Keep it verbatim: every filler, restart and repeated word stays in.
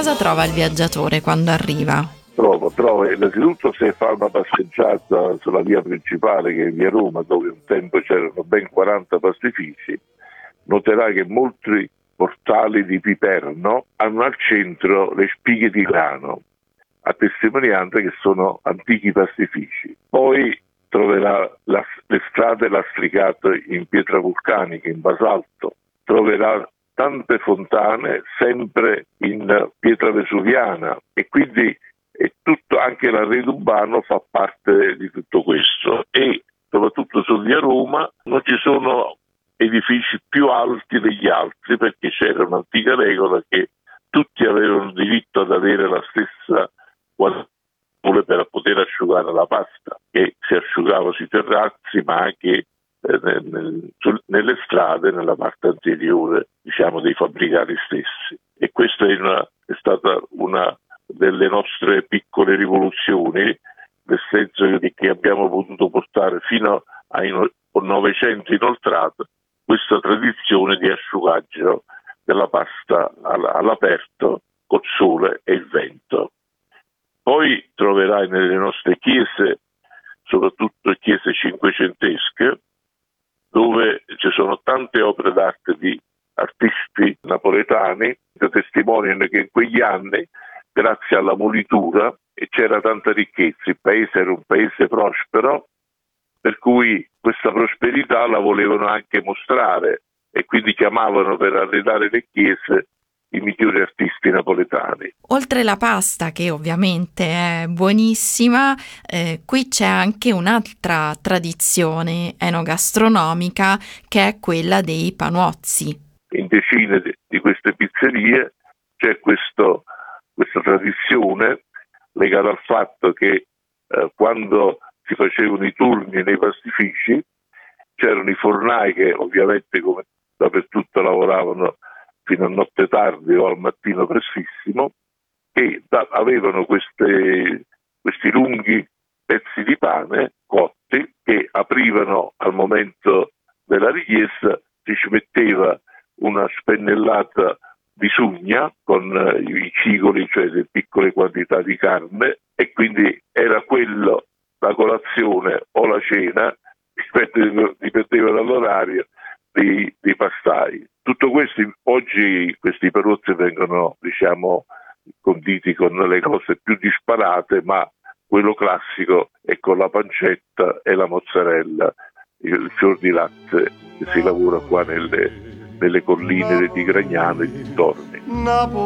cosa trova il viaggiatore quando arriva? Trovo, trovo, innanzitutto se fa una passeggiata sulla via principale che è via Roma, dove un tempo c'erano ben quaranta pastifici, noterà che molti portali di Piperno hanno al centro le spighe di grano, a testimonianza che sono antichi pastifici. Poi troverà la, le strade lastricate in pietra vulcanica, in basalto, troverà tante fontane sempre in pietra vesuviana e quindi è tutto, anche l'arredo urbano fa parte di tutto questo. E soprattutto su via Roma non ci sono edifici più alti degli altri, perché c'era un'antica regola che tutti avevano diritto ad avere la stessa quantità per poter asciugare la pasta, che si asciugava sui terrazzi ma anche eh, nel, su, nelle strade, nella parte anteriore, diciamo, dei fabbricati stessi. E questa è, una, è stata una delle nostre piccole rivoluzioni, nel senso che abbiamo potuto portare fino ai Novecento inoltrato questa tradizione di asciugaggio della pasta all'aperto col sole e il vento. Poi troverai nelle nostre chiese, soprattutto chiese cinquecentesche, dove ci sono tante opere d'arte di artisti napoletani che testimoniano che in quegli anni, grazie alla molitura, c'era tanta ricchezza, il paese era un paese prospero, per cui questa prosperità la volevano anche mostrare e quindi chiamavano per arredare le chiese i migliori artisti napoletani. Oltre la pasta, che ovviamente è buonissima, eh, qui c'è anche un'altra tradizione enogastronomica, che è quella dei panuozzi. In decine di queste pizzerie c'è questo, questa tradizione legata al fatto che eh, quando si facevano i turni nei pastifici c'erano i fornai che ovviamente, come dappertutto, lavoravano fino a notte tardi o al mattino prestissimo, e da, avevano queste, questi lunghi pezzi di pane cotti che aprivano al momento della richiesta, si ci metteva una spennellata di sugna con eh, i cigoli, cioè delle piccole quantità di carne, e quindi era quello la colazione o la cena, dipendeva, dipendeva dall'orario dei, dei pastai. Tutto questo oggi, questi panuozzi vengono, diciamo, conditi con le cose più disparate, ma quello classico è con la pancetta e la mozzarella, il fior di latte che si lavora qua nelle, nelle colline di Gragnano e dintorni.